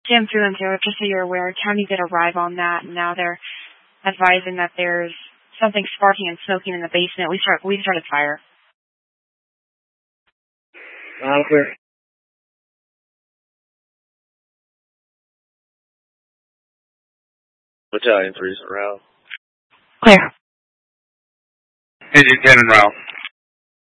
Jim through and through, just so you're aware, county did arrive on that, and now they're advising that there's something sparking and smoking in the basement. We started fire. Clear. Battalion 3's around. Clear. Engine 10 and route.